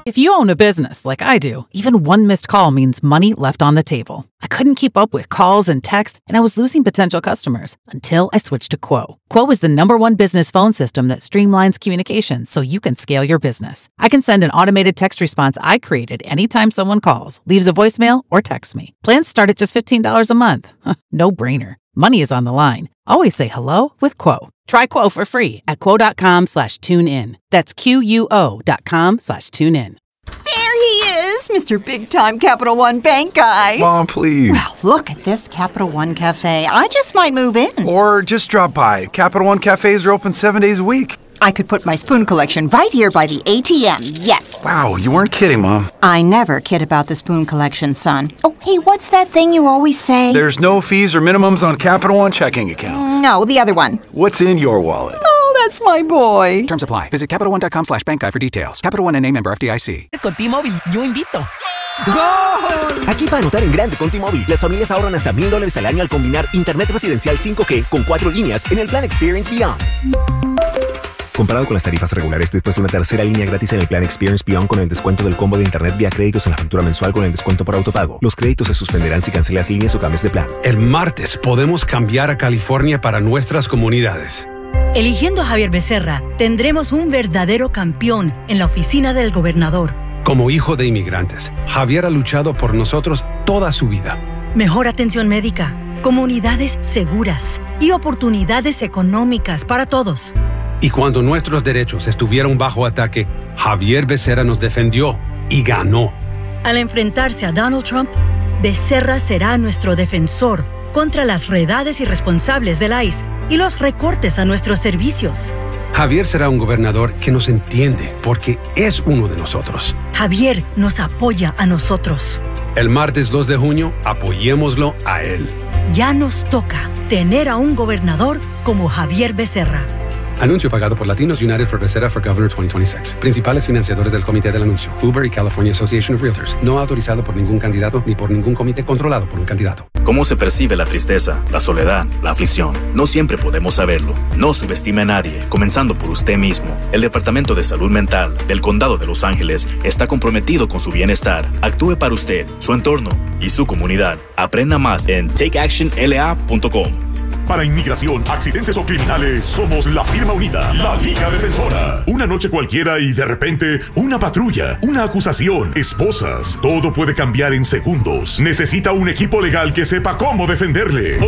If you own a business like I do, even one missed call means money left on the table. I couldn't keep up with calls and texts, and I was losing potential customers until I switched to Quo. Quo is the #1 business phone system that streamlines communications so you can scale your business. I can send an automated text response I created anytime someone calls, leaves a voicemail, or texts me. Plans start at just $15 a month. No brainer. Money is on the line. Always say hello with Quo. Try Quo for free at quo.com/tunein. That's QUO.com/tunein. There he is, Mr. Big Time Capital One Bank guy. Mom, please. Well, look at this Capital One Cafe. I just might move in. Or just drop by. Capital One cafes are open 7 days a week. I could put my spoon collection right here by the ATM, yes. Wow, you weren't kidding, Mom. I never kid about the spoon collection, son. Oh, hey, what's that thing you always say? There's no fees or minimums on Capital One checking accounts. No, the other one. What's in your wallet? Oh, that's my boy. Terms apply. Visit CapitalOne.com/bankguide for details. Capital One N.A. member FDIC. Con T-Mobile, yo invito. ¡Gol! Aquí para anotar en grande con T-Mobile, las familias ahorran hasta $1,000 al año al combinar internet residencial 5G con 4 líneas en el plan Experience Beyond. Comparado con las tarifas regulares, después de una tercera línea gratis en el plan Experience Beyond con el descuento del combo de internet vía créditos en la factura mensual con el descuento por autopago. Los créditos se suspenderán si cancelas líneas o cambias de plan. El martes podemos cambiar a California para nuestras comunidades. Eligiendo a Javier Becerra, tendremos un verdadero campeón en la oficina del gobernador. Como hijo de inmigrantes, Javier ha luchado por nosotros toda su vida. Mejor atención médica, comunidades seguras y oportunidades económicas para todos. Y cuando nuestros derechos estuvieron bajo ataque, Javier Becerra nos defendió y ganó. Al enfrentarse a Donald Trump, Becerra será nuestro defensor contra las redades irresponsables del ICE y los recortes a nuestros servicios. Javier será un gobernador que nos entiende porque es uno de nosotros. Javier nos apoya a nosotros. El martes 2 de junio, apoyémoslo a él. Ya nos toca tener a un gobernador como Javier Becerra. Anuncio pagado por Latinos United for Becerra for Governor 2026. Principales financiadores del comité del anuncio. Uber y California Association of Realtors. No autorizado por ningún candidato ni por ningún comité controlado por un candidato. ¿Cómo se percibe la tristeza, la soledad, la aflicción? No siempre podemos saberlo. No subestime a nadie, comenzando por usted mismo. El Departamento de Salud Mental del Condado de Los Ángeles está comprometido con su bienestar. Actúe para usted, su entorno y su comunidad. Aprenda más en takeactionla.com. Para inmigración, accidentes o criminales, somos la firma unida, la Liga Defensora. Una noche cualquiera y de repente, una patrulla, una acusación, esposas. Todo puede cambiar en segundos. Necesita un equipo legal que sepa cómo defenderle.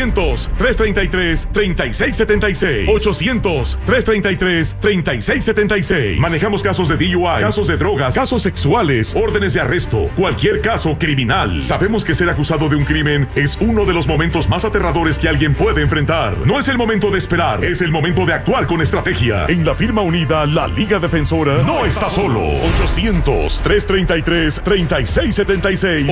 800-333-3676. 800-333-3676. Manejamos casos de DUI, casos de drogas, casos sexuales, órdenes de arresto, cualquier caso criminal. Sabemos que ser acusado de un crimen es uno de los momentos más aterradores que alguien puede enfrentar. No es el momento de esperar, es el momento de actuar con estrategia. En la firma unida, la Liga Defensora no está solo. 800-333-3676.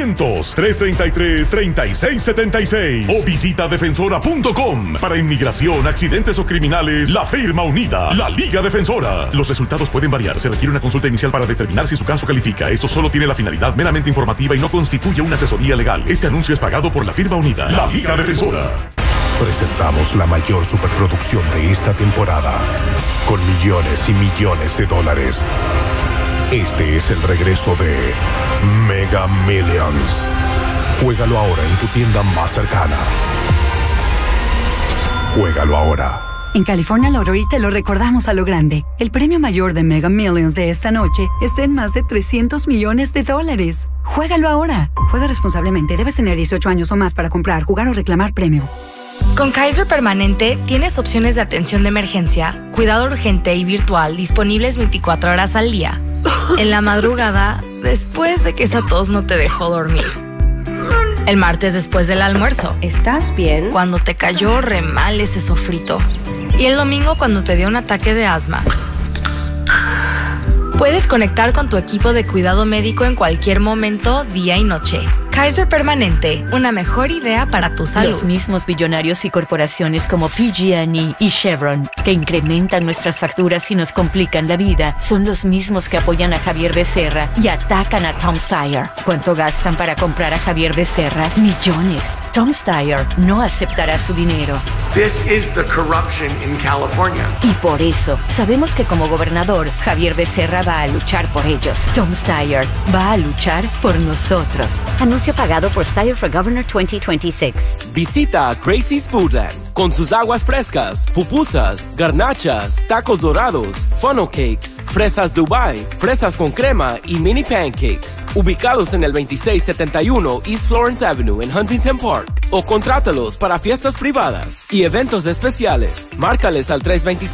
800-333-3676. O visita defensora.com. Para inmigración, accidentes o criminales, la firma unida, la Liga Defensora. Los resultados pueden variar. Se requiere una consulta inicial para determinar si su caso califica. Esto solo tiene la finalidad meramente informativa y no constituye una asesoría legal. Este anuncio es pagado por la firma unida, la Liga Defensora. Presentamos la mayor superproducción de esta temporada, con millones y millones de dólares. Este es el regreso de Mega Millions. Juégalo ahora en tu tienda más cercana. Juégalo ahora. En California Lottery te lo recordamos a lo grande. El premio mayor de Mega Millions de esta noche está en más de $300 millones. Juégalo ahora. Juega responsablemente. Debes tener 18 años o más para comprar, jugar o reclamar premio. Con Kaiser Permanente tienes opciones de atención de emergencia, cuidado urgente y virtual disponibles 24 horas al día. En la madrugada, después de que esa tos no te dejó dormir. El martes después del almuerzo. ¿Estás bien? Cuando te cayó re mal ese sofrito. Y el domingo cuando te dio un ataque de asma. Puedes conectar con tu equipo de cuidado médico en cualquier momento, día y noche. Kaiser Permanente, una mejor idea para tu salud. Los mismos billonarios y corporaciones como PG&E y Chevron, que incrementan nuestras facturas y nos complican la vida, son los mismos que apoyan a Javier Becerra y atacan a Tom Steyer. ¿Cuánto gastan para comprar a Javier Becerra? Millones. Tom Steyer no aceptará su dinero. This is the corruption in California. Y por eso, sabemos que como gobernador, Javier Becerra va a luchar por ellos. Tom Steyer va a luchar por nosotros. Anuncio pagado por Steyer for Governor 2026. Visita Gracie's Foodland con sus aguas frescas, pupusas, garnachas, tacos dorados, funnel cakes, fresas Dubai, fresas con crema y mini pancakes. Ubicados en el 2671 East Florence Avenue en Huntington Park. O contrátalos para fiestas privadas y eventos especiales. Márcales al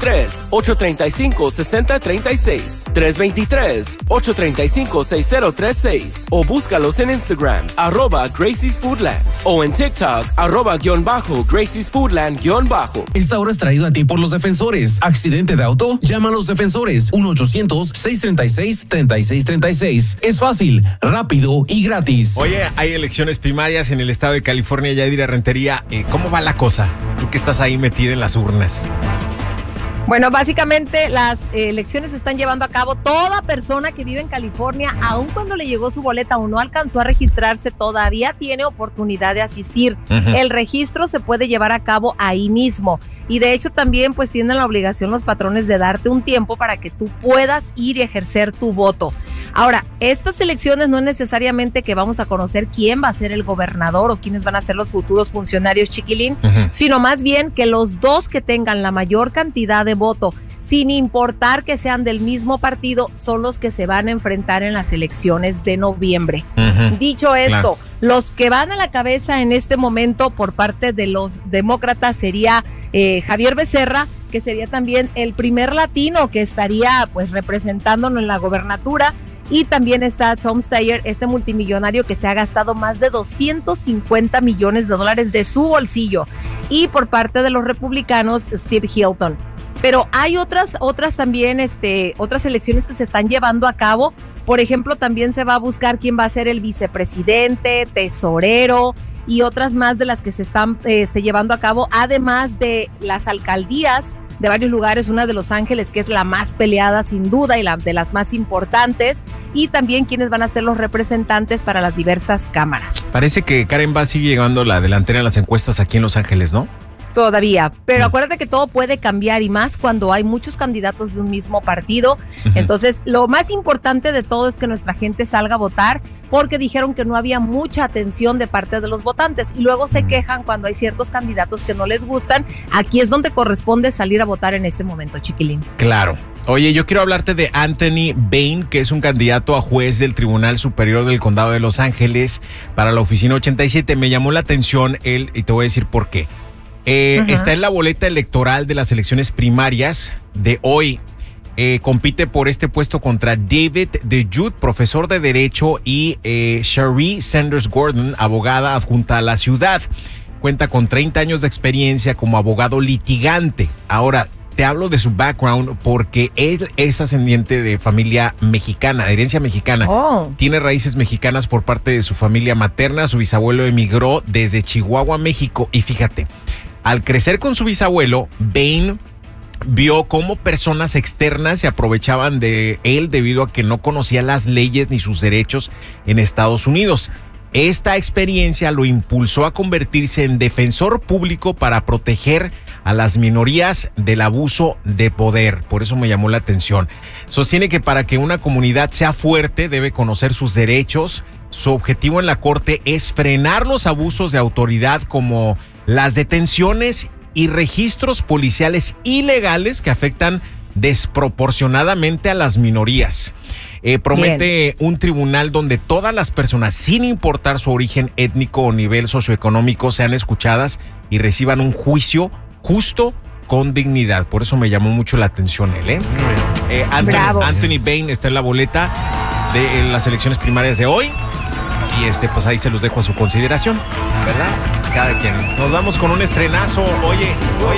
323-835-6036. 323-835-6036. O búscalos en Instagram, @Gracie's Foodland. O en TikTok, @Gracie's Foodland. Esta hora es traído a ti por los defensores. ¿Accidente de auto? Llama a los defensores. 1-800-636-3636. Es fácil, rápido y gratis. Oye, hay elecciones primarias en el estado de California. Yadira Rentería, ¿cómo va la cosa? Tú que estás ahí metida en las urnas. Bueno, básicamente las elecciones se están llevando a cabo. Toda persona que vive en California, aun cuando le llegó su boleta o no alcanzó a registrarse, todavía tiene oportunidad de asistir. El registro se puede llevar a cabo ahí mismo. Y de hecho también pues tienen la obligación los patrones de darte un tiempo para que tú puedas ir y ejercer tu voto. Ahora, estas elecciones no es necesariamente que vamos a conocer quién va a ser el gobernador o quiénes van a ser los futuros funcionarios, chiquilín, sino más bien que los dos que tengan la mayor cantidad de voto, sin importar que sean del mismo partido, son los que se van a enfrentar en las elecciones de noviembre. Dicho esto, los que van a la cabeza en este momento por parte de los demócratas sería Javier Becerra, que sería también el primer latino que estaría pues representándonos en la gobernatura. Y también está Tom Steyer, este multimillonario que se ha gastado más de $250 millones de su bolsillo. Y por parte de los republicanos, Steve Hilton. Pero hay otras también, otras elecciones que se están llevando a cabo. Por ejemplo, también se va a buscar quién va a ser el vicepresidente, tesorero y otras más de las que se están llevando a cabo, además de las alcaldías de varios lugares, una de Los Ángeles, que es la más peleada sin duda y la de las más importantes, y también quienes van a ser los representantes para las diversas cámaras. Parece que Karen Bass sigue llevando la delantera en las encuestas aquí en Los Ángeles, ¿no? Todavía, pero acuérdate que todo puede cambiar y más cuando hay muchos candidatos de un mismo partido. Entonces, lo más importante de todo es que nuestra gente salga a votar, porque dijeron que no había mucha atención de parte de los votantes y luego se quejan cuando hay ciertos candidatos que no les gustan. Aquí es donde corresponde salir a votar en este momento, chiquilín. Claro. Oye, yo quiero hablarte de Anthony Bain, que es un candidato a juez del Tribunal Superior del Condado de Los Ángeles para la oficina 87. Me llamó la atención él y te voy a decir por qué. Está en la boleta electoral de las elecciones primarias de hoy. Compite por este puesto contra David DeJude, profesor de Derecho, y Sheree Sanders Gordon, abogada adjunta a la ciudad. Cuenta con 30 años de experiencia como abogado litigante. Ahora, te hablo de su background porque él es ascendiente de familia mexicana, de herencia mexicana. Tiene raíces mexicanas por parte de su familia materna. Su bisabuelo emigró desde Chihuahua, México. Y fíjate, al crecer con su bisabuelo, Bain vio cómo personas externas se aprovechaban de él debido a que no conocía las leyes ni sus derechos en Estados Unidos. Esta experiencia lo impulsó a convertirse en defensor público para proteger a las minorías del abuso de poder. Por eso me llamó la atención. Sostiene que para que una comunidad sea fuerte debe conocer sus derechos. Su objetivo en la corte es frenar los abusos de autoridad como las detenciones y registros policiales ilegales que afectan desproporcionadamente a las minorías. Promete un tribunal donde todas las personas, sin importar su origen étnico o nivel socioeconómico, sean escuchadas y reciban un juicio justo con dignidad. Por eso me llamó mucho la atención él. Anthony Bain está en la boleta de las elecciones primarias de hoy. Y pues ahí se los dejo a su consideración, ¿verdad? Cada quien. Nos vamos con un estrenazo. Oye.